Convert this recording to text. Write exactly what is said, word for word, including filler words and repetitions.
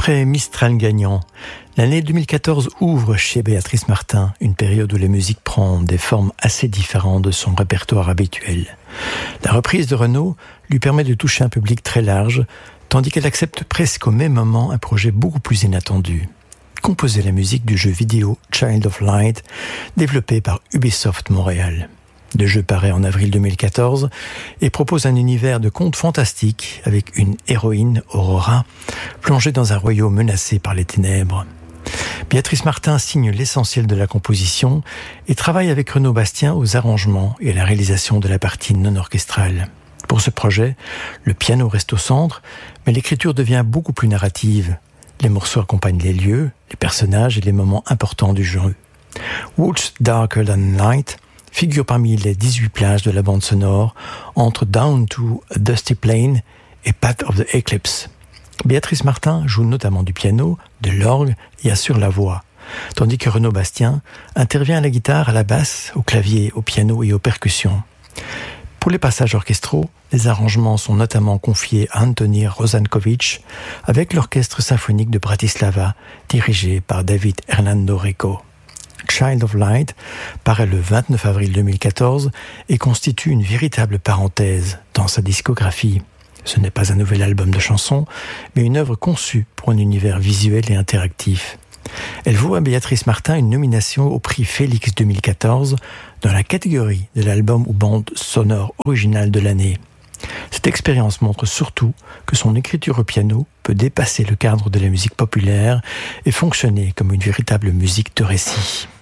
Après Mistral gagnant, l'année deux mille quatorze ouvre chez Béatrice Martin une période où la musique prend des formes assez différentes de son répertoire habituel. La reprise de Renaud lui permet de toucher un public très large, tandis qu'elle accepte presque au même moment un projet beaucoup plus inattendu. Composer la musique du jeu vidéo Child of Light, développé par Ubisoft Montréal. Le jeu paraît en avril deux mille quatorze et propose un univers de contes fantastiques avec une héroïne, Aurora, plongée dans un royaume menacé par les ténèbres. Béatrice Martin signe l'essentiel de la composition et travaille avec Renaud Bastien aux arrangements et à la réalisation de la partie non orchestrale. Pour ce projet, le piano reste au centre, mais l'écriture devient beaucoup plus narrative. Les morceaux accompagnent les lieux, les personnages et les moments importants du jeu. Woods Darker Than Light figure parmi les dix-huit plages de la bande sonore entre Down to a Dusty Plain et Path of the Eclipse. Béatrice Martin joue notamment du piano, de l'orgue et assure la voix, tandis que Renaud Bastien intervient à la guitare, à la basse, au clavier, au piano et aux percussions. Pour les passages orchestraux, les arrangements sont notamment confiés à Antoni Rosankovic avec l'Orchestre symphonique de Bratislava, dirigé par David Hernando Rico. Child of Light paraît le vingt-neuf avril deux mille quatorze et constitue une véritable parenthèse dans sa discographie. Ce n'est pas un nouvel album de chansons, mais une œuvre conçue pour un univers visuel et interactif. Elle vaut à Béatrice Martin une nomination au prix Félix deux mille quatorze dans la catégorie de l'album ou bande sonore originale de l'année. Cette expérience montre surtout que son écriture au piano peut dépasser le cadre de la musique populaire et fonctionner comme une véritable musique de récit.